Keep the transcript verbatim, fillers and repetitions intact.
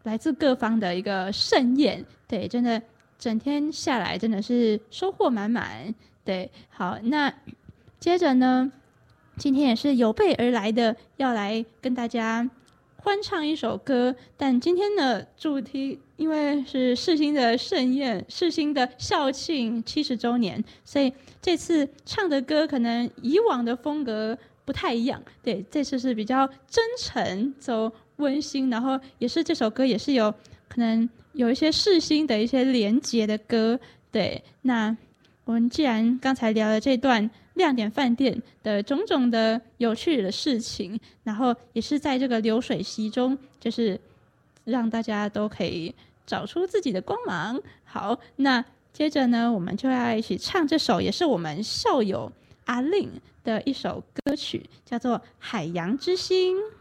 来自各方的一个盛宴，对，真的整天下来真的是收获满满。对，好，那接着呢，今天也是有备而来的，要来跟大家欢唱一首歌。但今天的主题因为是世新的盛宴，世新的校庆七十周年，所以这次唱的歌可能以往的风格不太一样。对，这次是比较真诚，走温馨，然后也是这首歌也是有可能有一些世新的一些连结的歌。对，那我们既然刚才聊了这段亮点饭店的种种的有趣的事情，然后也是在这个流水席中，就是让大家都可以找出自己的光芒。好，那接着呢，我们就要一起唱这首也是我们校友阿令的一首歌曲，叫做《海洋之心》。